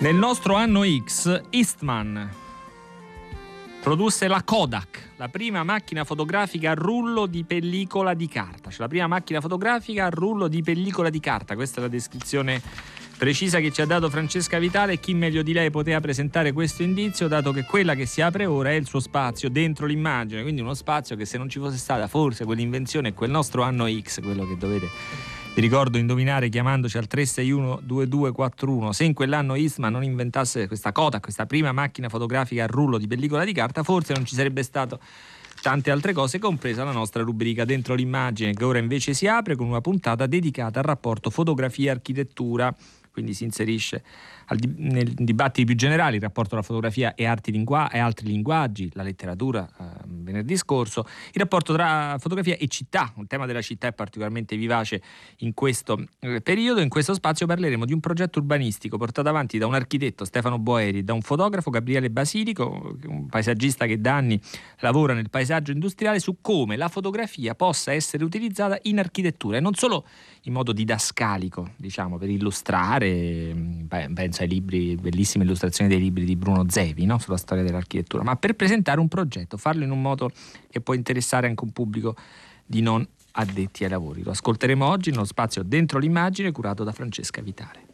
Nel nostro anno X, Eastman produsse la Kodak, la prima macchina fotografica a rullo di pellicola di carta. Cioè la prima macchina fotografica a rullo di pellicola di carta. Questa è la descrizione precisa che ci ha dato Francesca Vitale. Chi meglio di lei poteva presentare questo indizio, dato che quella che si apre ora è il suo spazio dentro l'immagine, quindi uno spazio che, se non ci fosse stata forse quell'invenzione e quel nostro anno X, quello che dovete, vi ricordo, indovinare chiamandoci al 361-2241, se in quell'anno Eastman non inventasse questa Kodak, questa prima macchina fotografica a rullo di pellicola di carta, forse non ci sarebbe stato tante altre cose, compresa la nostra rubrica Dentro l'immagine, che ora invece si apre con una puntata dedicata al rapporto fotografia-architettura. Quindi si inserisce nel dibattito più generale il rapporto tra fotografia e altri linguaggi, la letteratura venerdì scorso, il rapporto tra fotografia e città. Il tema della città è particolarmente vivace in questo periodo. In questo spazio parleremo di un progetto urbanistico portato avanti da un architetto, Stefano Boeri, e da un fotografo, Gabriele Basilico, un paesaggista che da anni lavora nel paesaggio industriale, su come la fotografia possa essere utilizzata in architettura, e non solo in modo didascalico, diciamo, per illustrare. Penso ai libri, bellissime illustrazioni dei libri di Bruno Zevi, no? Sulla storia dell'architettura, ma per presentare un progetto, farlo in un modo che può interessare anche un pubblico di non addetti ai lavori. Lo ascolteremo oggi nello spazio Dentro l'immagine, curato da Francesca Vitale.